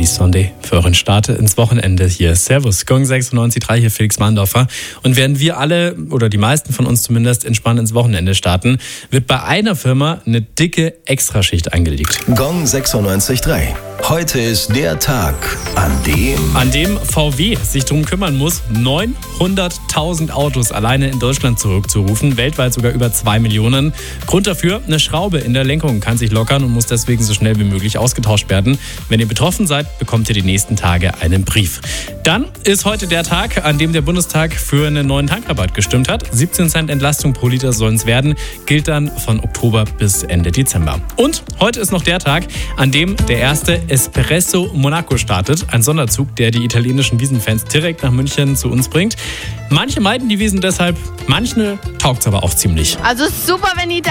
Release Sunday für euren Start ins Wochenende hier. Servus, Gong 96.3, hier Felix Mahndorfer. Und während wir alle, oder die meisten von uns zumindest, entspannt ins Wochenende starten, wird bei einer Firma eine dicke Extraschicht eingelegt. Gong 96.3. Heute ist der Tag, an dem VW sich darum kümmern muss, 900.000 Autos alleine in Deutschland zurückzurufen, weltweit sogar über 2 Millionen. Grund dafür, eine Schraube in der Lenkung kann sich lockern und muss deswegen so schnell wie möglich ausgetauscht werden. Wenn ihr betroffen seid, bekommt ihr die nächsten Tage einen Brief. Dann ist heute der Tag, an dem der Bundestag für einen neuen Tankrabatt gestimmt hat. 17 Cent Entlastung pro Liter sollen es werden, gilt dann von Oktober bis Ende Dezember. Und heute ist noch der Tag, an dem der erste Espresso Monaco startet. Ein Sonderzug, der die italienischen Wiesenfans direkt nach München zu uns bringt. Manche meiden die Wiesn deshalb, manche taugt es aber auch ziemlich. Also super, wenn die